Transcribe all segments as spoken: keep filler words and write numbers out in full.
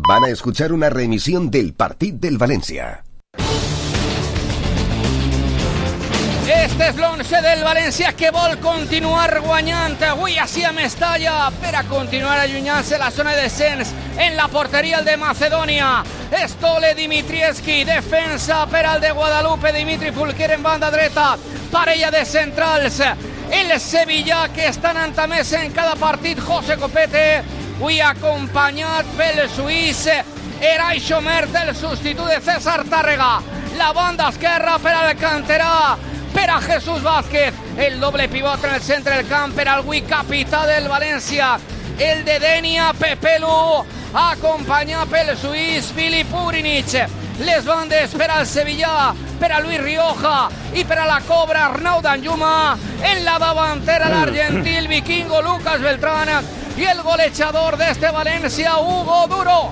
Van a escuchar una reemisión del partit del València. Este és l'onze del València que vol continuar guanyant avui així a Mestalla per a continuar allunyant-se la zona de descens en la porteria el de Macedònia. Stole Dimitrievski, defensa per al de Guadalupe, Dimitri Fulquier en banda dreta, parella de centrals. El Sevilla que està anant a més en cada partit, José Copete, avui acompanyat pel suís Eray Xomert, el substitut de César Tàrrega. La banda esquerra per al canterà, per a Jesús Vázquez, el doble pivot en el centre del camp per al avui capità del València, el de Denia Pepelu, acompanyat pel suís Filip Urinich. Les bandes per al Sevilla, per a Luis Rioja i per a la Cobra Arnau Danjuma. En la davantera l'argentí, el vikingo Lucas Beltrán i el golejador d'este València, Hugo Duro.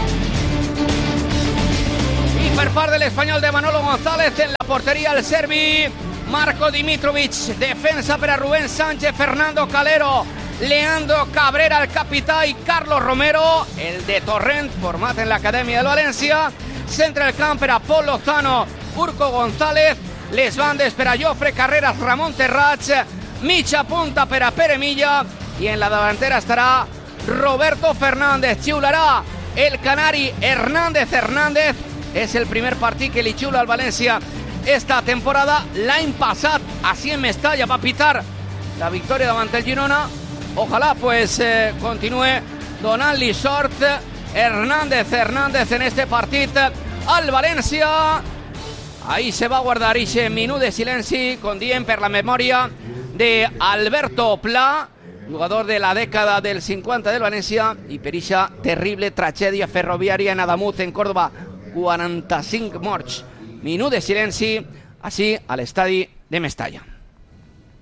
I per part de l'espanyol de Manolo González, en la porteria el serbi Marco Dimitrovic, defensa per a Rubén Sánchez, Fernando Calero, Leandro Cabrera, el capità, i Carlos Romero, el de Torrent, format en l'acadèmia del València. Centre del camp per a Pol Lozano, Urco González, les bandes per a Jofre Carreras, Ramon Terrats, mitja punta per a Pere Milla, i en la davantera estarà Roberto Fernández. Xiularà el canari Hernández Hernández. És el primer partit que li xiula al València esta temporada. L'any passat, així en Mestalla, va pitar la victòria davant el Girona. Ojalá pues eh, continúe donant-li sort Hernández Hernández en este partit al València. Ahí se va a guardar ese minut de silenci, com diem, per la memòria de Alberto Pla, jugador de la dècada del cinquanta del València, i per aquesta terrible tragèdia ferroviària en Adamuz, en Córdoba. quaranta-cinc morts. Minut de silenci, així a l'estadi de Mestalla.